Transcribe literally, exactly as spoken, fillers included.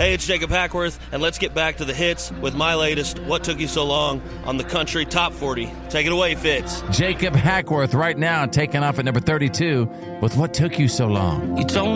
Hey, it's Jacob Hackworth, and let's get back to the hits with my latest What Took You So Long on the Country Top forty. Take it away, Fitz. Jacob Hackworth right now taking off at number thirty-two with What Took You So Long. You told